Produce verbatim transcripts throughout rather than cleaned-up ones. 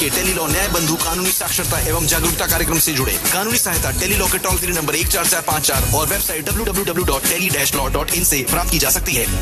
Tele-Law न्याय बंधु कानूनी साक्षरता एवं जागरूकता कार्यक्रम से जुड़े। कानूनी सहायता टेलीलॉ के टोल फ्री नंबर एक चार चार पाँच चार और website W W W dot tele dash law dot in से प्राप्त की जा सकती है।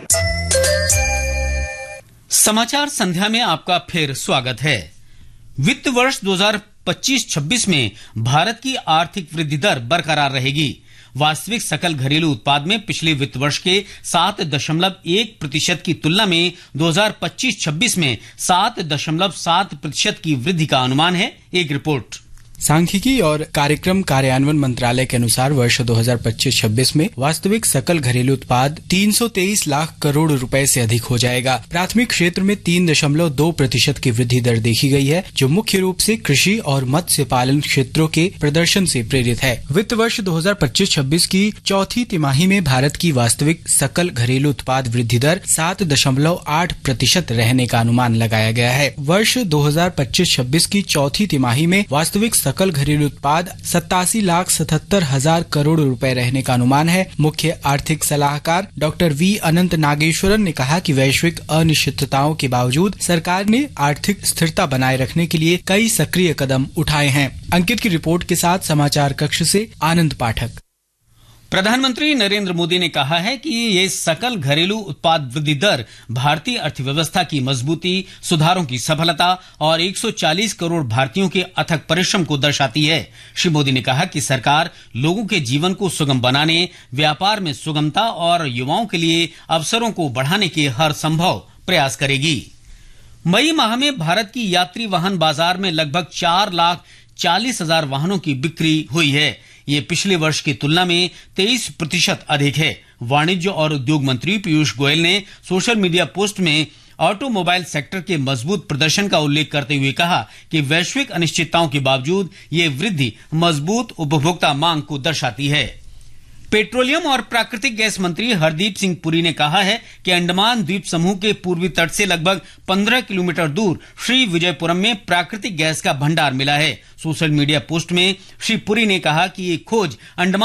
समाचार संध्या में आपका फिर स्वागत है। वित्त वर्ष दो हज़ार पच्चीस छब्बीस में भारत की आर्थिक वृद्धि दर बरकरार रहेगी। वास्तविक सकल घरेलू उत्पाद में पिछले वित्त वर्ष के सात दशमलव एक प्रतिशत की तुलना में दो हज़ार पच्चीस छब्बीस में सात दशमलव सात प्रतिशत की वृद्धि का अनुमान है। एक रिपोर्ट। सांख्यिकी और कार्यक्रम कार्यान्वयन मंत्रालय के अनुसार वर्ष दो हज़ार पच्चीस छब्बीस में वास्तविक सकल घरेलू उत्पाद तीन सौ तेईस लाख करोड़ रुपए से अधिक हो जाएगा। प्राथमिक क्षेत्र में तीन दशमलव दो प्रतिशत की वृद्धि दर देखी गई है, जो मुख्य रूप से कृषि और मत्स्य पालन क्षेत्रों के प्रदर्शन से प्रेरित है। वित्त वर्ष दो हज़ार पच्चीस छब्बीस की चौथी तिमाही में भारत की वास्तविक सकल घरेलू उत्पाद वृद्धि दर सात दशमलव आठ प्रतिशत रहने का अनुमान लगाया गया है। वर्ष दो हज़ार पच्चीस छब्बीस की चौथी तिमाही में वास्तविक सकल घरेलू उत्पाद सत्तासी लाख सतहत्तर हजार करोड़ रुपए रहने का अनुमान है। मुख्य आर्थिक सलाहकार डॉक्टर वी अनंत नागेश्वरन ने कहा कि वैश्विक अनिश्चितताओं के बावजूद सरकार ने आर्थिक स्थिरता बनाए रखने के लिए कई सक्रिय कदम उठाए हैं। अंकित की रिपोर्ट के साथ समाचार कक्ष से आनंद पाठक। प्रधानमंत्री नरेंद्र मोदी ने कहा है कि ये सकल घरेलू उत्पाद वृद्धि दर भारतीय अर्थव्यवस्था की मजबूती, सुधारों की सफलता और एक सौ चालीस करोड़ भारतीयों के अथक परिश्रम को दर्शाती है। श्री मोदी ने कहा कि सरकार लोगों के जीवन को सुगम बनाने, व्यापार में सुगमता और युवाओं के लिए अवसरों को बढ़ाने के हर संभव प्रयास करेगी। मई माह में भारत की यात्री वाहन बाजार में लगभग चार लाख चालीस हजार वाहनों की बिक्री हुई है। ये पिछले वर्ष की तुलना में तेईस प्रतिशत अधिक है। वाणिज्य और उद्योग मंत्री पीयूष गोयल ने सोशल मीडिया पोस्ट में ऑटोमोबाइल सेक्टर के मजबूत प्रदर्शन का उल्लेख करते हुए कहा कि वैश्विक अनिश्चितताओं के बावजूद ये वृद्धि मजबूत उपभोक्ता मांग को दर्शाती है। पेट्रोलियम और प्राकृतिक गैस मंत्री हरदीप सिंह पुरी ने कहा है कि अंडमान द्वीप समूह के पूर्वी तट से लगभग पंद्रह किलोमीटर दूर श्री विजयपुरम में प्राकृतिक गैस का भंडार मिला है। सोशल मीडिया पोस्ट में श्री पुरी ने कहा कि ये खोज अंडमान